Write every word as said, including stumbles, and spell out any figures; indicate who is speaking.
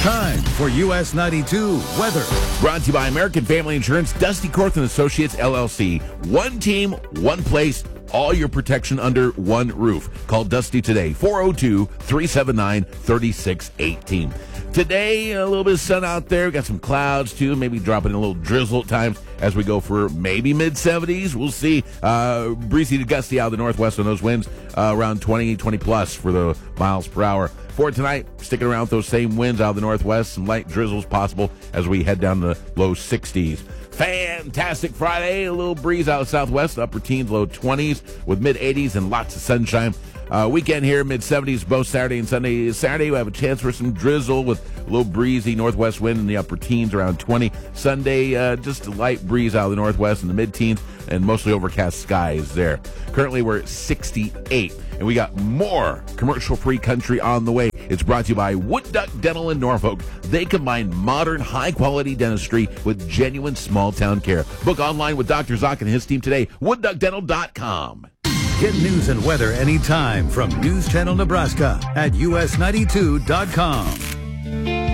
Speaker 1: Time for U S ninety-two weather.
Speaker 2: Brought to you by American Family Insurance, Dusty Korth and Associates, L L C. One team, one place, all your protection under one roof. Call Dusty today, four oh two, three seven nine, three six one eight. Today, a little bit of sun out there. Got some clouds, too. Maybe dropping a little drizzle at times as we go for maybe mid-seventies. We'll see. Uh, breezy to gusty out of the northwest on those winds, uh, around twenty, twenty plus for the miles per hour. For tonight, sticking around with those same winds out of the northwest. Some light drizzles possible as we head down the low sixties. Fantastic Friday. A little breeze out of the southwest, upper teens, low twenties with mid-eighties and lots of sunshine. Uh, weekend here, mid-seventies, both Saturday and Sunday. Saturday, we have a chance for some drizzle with a little breezy northwest wind in the upper teens, around twenty. Sunday, uh, just a light breeze out of the northwest in the mid-teens and mostly overcast skies there. Currently, we're at sixty-eight, and we got more commercial-free country on the way. It's brought to you by Wood Duck Dental in Norfolk. They combine modern, high-quality dentistry with genuine small-town care. Book online with Doctor Zock and his team today, wood duck dental dot com.
Speaker 1: Get news and weather anytime from News Channel Nebraska at U S ninety-two dot com.